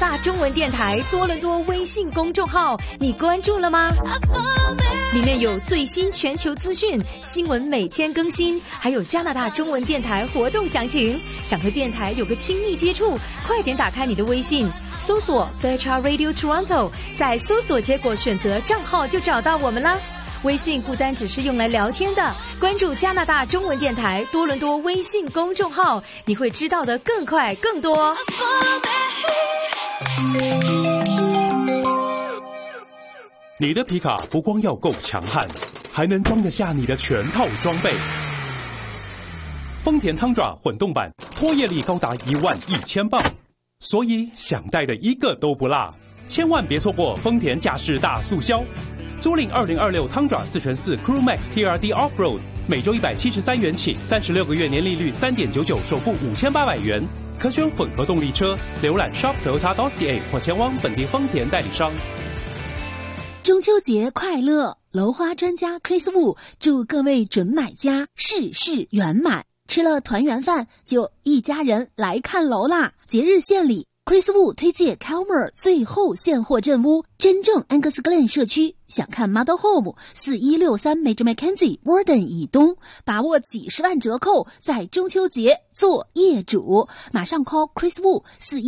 大中文电台多伦多微信公众号，你关注了吗？里面有最新全球资讯，新闻每天更新，还有加拿大中文电台活动详情。想和电台有个亲密接触，快点打开你的微信，搜索 Fairchild Radio Toronto， 在搜索结果选择账号就找到我们啦。微信不单只是用来聊天的，关注加拿大中文电台多伦多微信公众号，你会知道的更快更多。 你的皮卡不光要够强悍，还能装得下你的全套装备。丰田汤爪混动版拖曳力高达11000磅，所以想带的一个都不落，千万别错过丰田驾驶大促销。租赁2026汤爪4x4 Crew Max TRD Offroad， 每周173元起，36个月年利率3.99%，首付5800元，可选混合动力车。浏览 shop.toyota.ca 或前往本地丰田代理商。 中秋节快乐！楼花专家 Chris Wu 祝各位准买家事事圆满，吃了团圆饭就一家人来看楼啦！节日献礼 ，Chris Wu 推荐 Calmer 最后现货镇屋，真正 Angus Glen 社区。想看 Model Home 4163 Major Mackenzie Warden 以东，把握几十万折扣，在中秋节做业主。马上 call Chris Wu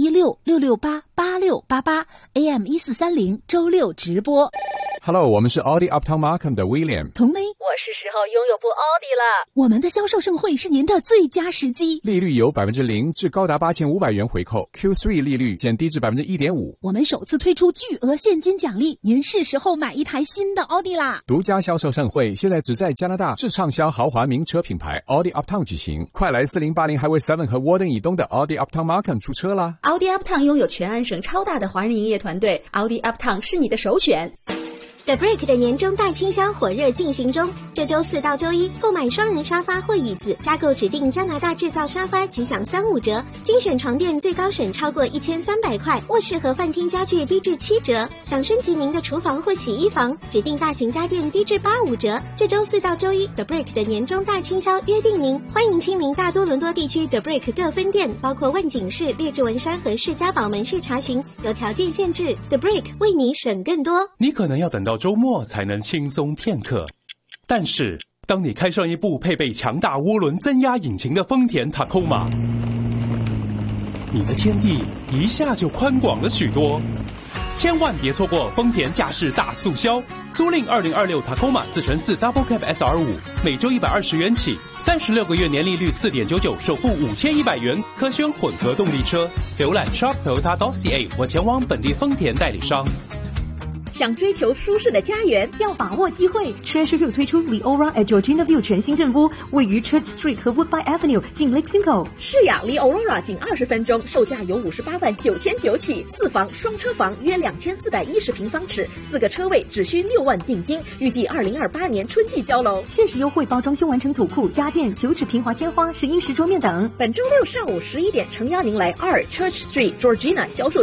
416-668-8688 AM 1430周六直播。 Hello， 我们是 Audi Uptown Markham 的 William。 同雷， 我是时候拥有部 Audi 了。 我们的销售盛会是您的最佳时机， 利率由 0% 至高达8500元回扣， Q3 利率减低至 1.5%。 我们首次推出巨额现金奖励，您是时候买一台新的奥迪啦！ 独家销售盛会现在只在加拿大至畅销豪华名车品牌 Audi Uptown 举行，快来4080 Highway 7和 Warden 以东的 Audi Uptown Markham 出车啦！ Audi Uptown 拥有全安省超大的华人营业团队， Audi Uptown 是你的首选。 The Brick 的年终大清销火热进行中，这周4到周1购买双人沙发或椅子，加购指定加拿大制造沙发即享35折，精选床垫最高省超过1300块，卧室和饭厅家具低至7折。想升级您的厨房或洗衣房，指定大型家电低至85折。这周4到周1 The Brick 的年终大清销约定您，欢迎亲临大多伦多地区 The Brick 各分店，包括万景市、列治文山和士嘉堡门市查询，有条件限制。The Brick 为你省更多。 你可能要等到周末才能轻松片刻，但是当你开上一部配备强大涡轮增压引擎的丰田 Tacoma， 你的天地一下就宽广了许多。千万别错过丰田驾驶大促销，租赁2026 Tacoma 4x4 Double Cab SR5， 每周120元起，36个月年利率4.99%，首付5100元，可选混合动力车。浏览 shop.toyota.ca 或前往本地丰田代理商。 想追求舒适的家园，要把握机会。Treasure Hill 推出 Leora at Georgina View 全新镇屋，位于 Church Street 和 Woodbine Avenue， 近 Lake Simcoe。 是呀，离 Aurora 仅20分钟，售价由58.999起，4房双车房约2410平方尺，4个车位只需6万定金，预计2028年春季交楼。 限时优惠，包装修完成土库、家电、9指平滑天花、10英石桌面等。 本周6上午11点，诚邀您来2 Church Street Georgina销售